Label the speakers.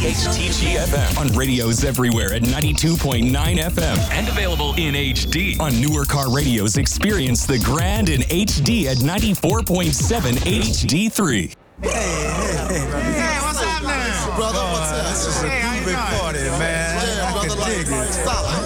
Speaker 1: WPHTG FM. On radios everywhere at 92.9 FM.
Speaker 2: And available in HD.
Speaker 1: On newer car radios, experience the grand in HD at 94.7 HD3.
Speaker 3: Hey, what's happening?
Speaker 4: Brother, what's up?
Speaker 3: This is a
Speaker 4: groovy party, man.
Speaker 3: Yeah, brother,
Speaker 4: I can dig it.
Speaker 3: Stop.